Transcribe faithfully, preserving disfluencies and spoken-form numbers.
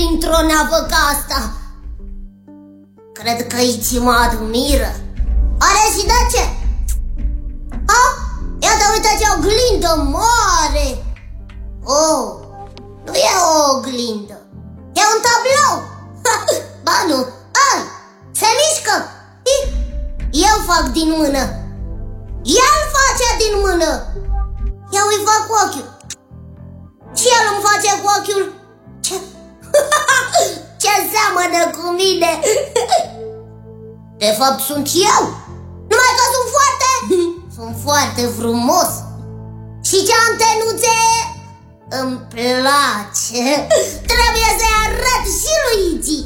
printr-o neavă ca asta. Cred că îi mă admiră. Are și de ce? A? Iată, uite ce oglindă mare. Oh, nu e o oglindă, e un tablou. Ba nu, ai, se mișcă. Eu fac din mână, el face din mână. Eu îi fac cu ochiul și el îmi face cu ochiul. Ce, ce seamănă cu mine. De fapt sunt eu, numai că sunt foarte Sunt foarte frumos. Și ce antenuțe îmi place. Trebuie să-i arăt și lui Iggy.